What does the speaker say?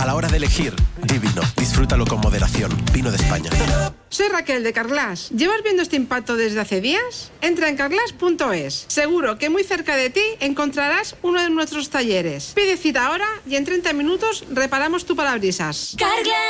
A la hora de elegir, di vino. Disfrútalo con moderación. Vino de España. Soy Raquel de Carglass. ¿Llevas viendo este impacto desde hace días? Entra en carglass.es. Seguro que muy cerca de ti encontrarás uno de nuestros talleres. Pide cita ahora y en 30 minutos reparamos tu parabrisas. Carglass.